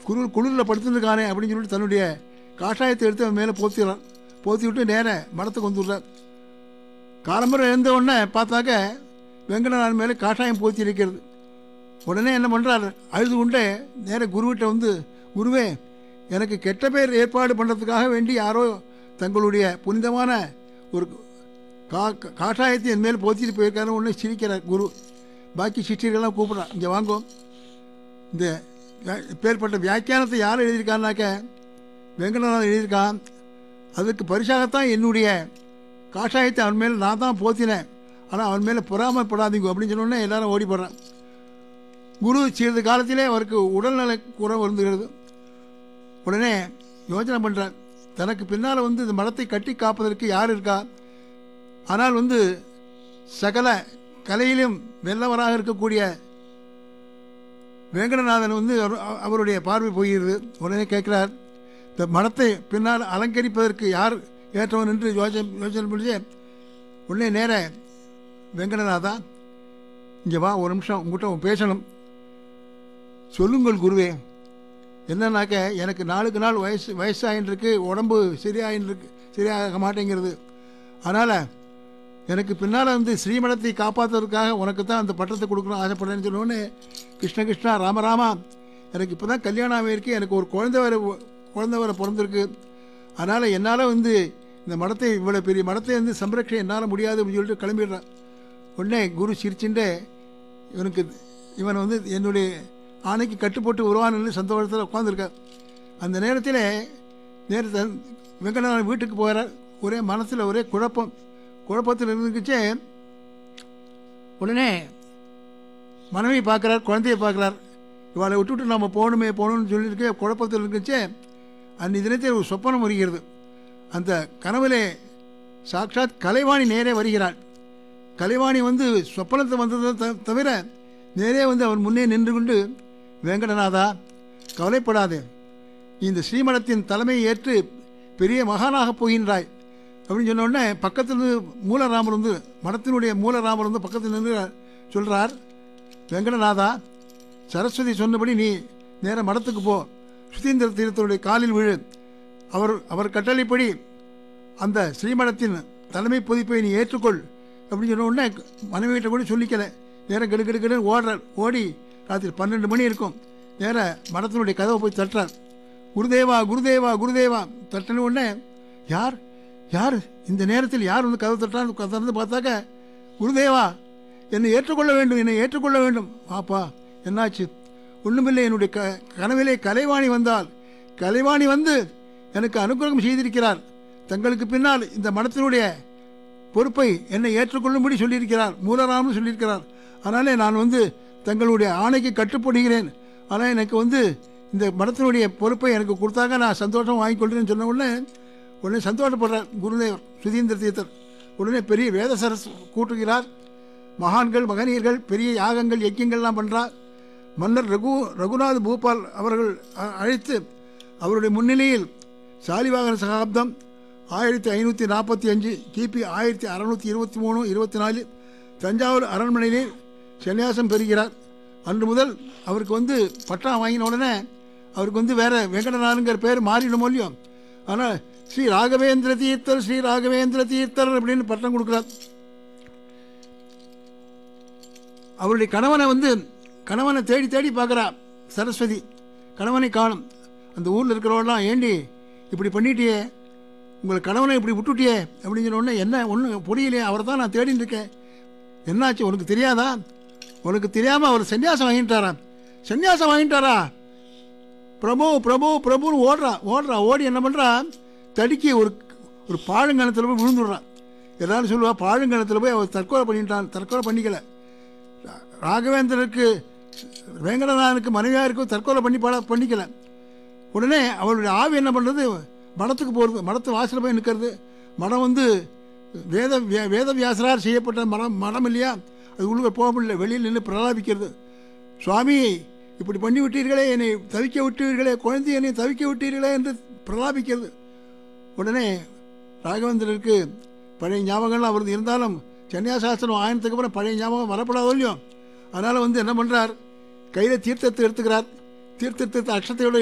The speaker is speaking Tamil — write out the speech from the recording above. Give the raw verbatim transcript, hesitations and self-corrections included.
குளிர் குளிரில் படுத்துருக்கானே அப்படின்னு சொல்லிட்டு தன்னுடைய காஷாயத்தை எடுத்து அவன் மேலே போத்திடுறான். போத்தி விட்டு நேர மடத்துக்கு வந்துடுறார். காலம்பரம் எழுந்த உடனே பார்த்தாக்க வெங்கடநாதன் மேலே காஷாயம் போத்தி இருக்கிறது. உடனே என்ன பண்ணுறார், அழுது கொண்டே நேர குருவிட்ட வந்து, குருவே, எனக்கு கெட்ட பேர் ஏற்பாடு பண்ணுறதுக்காக வேண்டி யாரோ தங்களுடைய புனிதமான ஒரு கா காஷாயத்தை என் மேல் போத்திட்டு போயிருக்காரு. உடனே சிரிக்கிறார் குரு. பாக்கி சிஷ்யர்கள்லாம் கூப்பிட்றான், இங்கே வாங்கோ. இந்த பேர்பட்ட வியாக்கியானத்தை யார் எழுதியிருக்கான்னாக்க வெங்கடநாதன் எழுதியிருக்கான். அதுக்கு பரிசாகத்தான் என்னுடைய காஷாயத்தை அவன் மேலே நான் தான் போத்தினேன். ஆனால் அவன் மேலே பொறாமப்படாதீங்க அப்படின்னு சொன்னோடனே எல்லாரும் ஓடி போடுறான். குரு சிறிது காலத்திலே அவருக்கு உடல்நல குறைவு வருந்துகிறது. உடனே யோசனை பண்ணுறார், தனக்கு பின்னால் வந்து இந்த மடத்தை கட்டி காப்பதற்கு யார் இருக்கா? ஆனால் வந்து சகல கலையிலும் வெல்லவராக இருக்கக்கூடிய வெங்கடநாதன் வந்து அவருடைய பார்வை போகிறது. உடனே கேட்குறார், இந்த மடத்தை பின்னால் அலங்கரிப்பதற்கு யார் ஏற்றவன் என்று யோசனை யோசனை பண்ணி உடனே நேர வெங்கடநாதா, இங்கே வா, ஒரு நிமிஷம் உங்கள்கிட்ட பேசணும். சொல்லுங்கள் குருவே. என்னன்னாக்க எனக்கு நாளுக்கு நாள் வயசு வயசாகின்றிருக்கு, உடம்பு சரியாகின்றிருக்கு, சரியாக மாட்டேங்கிறது. அதனால் எனக்கு பின்னால் வந்து ஸ்ரீமடத்தை காப்பாற்றுறதுக்காக உனக்கு தான் அந்த பட்டத்தை கொடுக்கணும் ஆசைப்படுறேன்னு சொன்னோடனே, கிருஷ்ண கிருஷ்ணா ராமராமா, எனக்கு இப்போ தான் கல்யாணம் ஆகிருக்கு, எனக்கு ஒரு குழந்தை வர குழந்தை வர பிறந்திருக்கு. அதனால் என்னால் வந்து இந்த மடத்தை, இவ்வளோ பெரிய மடத்தை வந்து சம்ரட்சை என்னால் முடியாது அப்படின்னு சொல்லிட்டு கிளம்பிடுறான். உடனே குரு சிரிச்சுட்டு இவனுக்கு இவன் வந்து என்னுடைய ஆணைக்கு கட்டுப்பட்டு உருவானு சந்தோஷத்தில் உட்காந்துருக்கார். அந்த நேரத்தில் நேரத்தை வெங்கடநாதன் வீட்டுக்கு போகிறார். ஒரே மனசில் ஒரே குழப்பம் குழப்பத்தில் இருந்துச்சு. உடனே மனைவி பார்க்குறார், குழந்தைய பார்க்குறார். இவளை விட்டுவிட்டு நம்ம போகணுமே போகணும்னு சொல்லியிருக்க குழப்பத்தில் இருந்துச்சு. அன்றைய தினத்தில் ஒரு சொப்பனம் வருகிறது. அந்த கனவிலே சாட்சாத் கலைவாணி நேரே வருகிறாள். கலைவாணி வந்து சொப்பனத்தை வந்ததை த தவிர நேரே வந்து அவன் முன்னே நின்று கொண்டு, வெங்கடநாதா, கவலைப்படாதே, இந்த ஸ்ரீமடத்தின் தலைமையை ஏற்று பெரிய மகானாக போகின்றாய் அப்படின்னு சொன்ன உடனே பக்கத்திலிருந்து மூலராமர் வந்து, மடத்தினுடைய மூலராமர் வந்து பக்கத்தில் நின்று சொல்கிறார், வெங்கடநாதா, சரஸ்வதி சொன்னபடி நீ நேர மடத்துக்கு போ, சுதீந்திர தீர்த்தருடைய காலில் விழு, அவர் அவர் கட்டளைப்படி அந்த ஸ்ரீமடத்தின் தலைமை பொதிப்பை நீ ஏற்றுக்கொள் அப்படின்னு சொன்ன உடனே மனைவியிட்ட கூட சொல்லிக்கலை. நேரம் கெடு கெடுக்கெடுன்னு ஓடுறார். ஓடி ராத்திரி பன்னெண்டு மணி இருக்கும். நேர மடத்தினுடைய கதவை போய் தட்டுறார். குருதேவா குருதேவா குருதேவா தட்டின உடனே, யார் யார் இந்த நேரத்தில் யார் வந்து கதவை தட்டுறான்னு திறந்து பார்த்தாக்க, குருதேவா, என்னை ஏற்றுக்கொள்ள வேண்டும், என்னை ஏற்றுக்கொள்ள வேண்டும். வாப்பா, என்னாச்சு? ஒன்றுமில்லை, என்னுடைய க கனவிலே கலைவாணி வந்தால், கலைவாணி வந்து எனக்கு அனுகிரகம் செய்திருக்கிறார். தங்களுக்கு பின்னால் இந்த மடத்தினுடைய பொறுப்பை என்னை ஏற்றுக்கொள்ளும்படி சொல்லியிருக்கிறார், மூலராமன் சொல்லியிருக்கிறார். அதனாலே நான் வந்து தங்களுடைய ஆணைக்கு கட்டுப்படுகிறேன். ஆனால் எனக்கு வந்து இந்த மடத்தினுடைய பொறுப்பை எனக்கு கொடுத்தாங்க, நான் சந்தோஷம் வாங்கிக்கொள்கிறேன்னு சொன்ன உடனே உடனே சந்தோஷப்படுறார் குருதேவர் சுதீந்திர தீர்த்தர். உடனே பெரிய வேத சரஸ் கூட்டுகிறார். மகான்கள் மகனியர்கள் பெரிய யாகங்கள் யக்கியங்கள்லாம் பண்ணுறார். மன்னர் ரகு ரகுநாத் பூபால் அவர்கள் அழைத்து அவருடைய முன்னிலையில் சாலிவாகன சகாப்தம் ஆயிரத்தி ஐநூற்றி நாற்பத்தி அஞ்சு கிபி ஆயிரத்தி அறநூற்றி இருபத்தி மூணு இருபத்தி நாலு தஞ்சாவூர் அரண்மனையிலே சன்னியாசம் பெறுகிறார். அன்று முதல் அவருக்கு வந்து பட்டா வாங்கின உடனே அவருக்கு வந்து வேறு வெங்கடநாதனுங்கிற பேர் மாறிடும் இல்லையோ. ஆனால் ஸ்ரீ ராகவேந்திர தீர்த்தர் ஸ்ரீ ராகவேந்திர தீர்த்தர் அப்படின்னு பட்டம் கொடுக்குறார். அவருடைய கணவனை வந்து கணவனை தேடி தேடி பார்க்குறா சரஸ்வதி. கணவனை காணும். அந்த ஊரில் இருக்கிறவங்களாம், ஏண்டி இப்படி பண்ணிட்டியே, உங்களை கணவனை இப்படி விட்டுட்டியே அப்படின்னு சொன்ன உடனே, என்ன ஒன்றும் புரியலையே, அவரை தான் நான் தேடின்னு இருக்கேன், என்னாச்சு உனக்கு தெரியாதா? உனக்கு தெரியாமல் அவர் சன்னியாசம் வாங்கிட்டாரா? சன்னியாசம் வாங்கிட்டாரா? பிரபு பிரபு பிரபுன்னு ஓடுறா ஓடுறா ஓடி என்ன பண்ணுறா, தடுக்கி ஒரு ஒரு பாழுங்கணத்தில் போய் விழுந்துடுறான். எல்லாரும் சொல்லுவா, பாழுங்கணத்தில் போய் அவர் தற்கொலை பண்ணிட்டான். தற்கொலை பண்ணிக்கல. ராகவேந்திரருக்கு வெங்கடநாதனுக்கு மனைவியாக இருக்கும் தற்கொலை பண்ணி பாட பண்ணிக்கல. உடனே அவளுடைய ஆவி என்ன பண்ணுறது, மடத்துக்கு போகிறது. மடத்து வாசலில் போய் நிற்கிறது. மடம் வந்து வேத வேத வியாசரார் செய்யப்பட்ட மடம் மடம் இல்லையா, அது உள்ளே போக முடியல. வெளியில் நின்று பிரலாபிக்கிறது. சுவாமி, இப்படி பண்ணி விட்டீர்களே, என்னை தவிக்க விட்டீர்களே, குழந்தை என்னை தவிக்க விட்டீர்களே என்று பிரலாபிக்கிறது. உடனே ராகவேந்திரருக்கு பழைய ஞாபகங்கள்லாம் அவரது இருந்தாலும் சன்னியாசாஸ்திரம் ஆயினத்துக்கு அப்புறம் பழைய ஞாபகம் வரப்படாதோ இல்லையோ. அதனால் வந்து என்ன பண்ணுறார், கையில் தீர்த்தத்தை எடுத்துக்கிறார். தீர்த்தத்தை அக்ஷத்தையோடு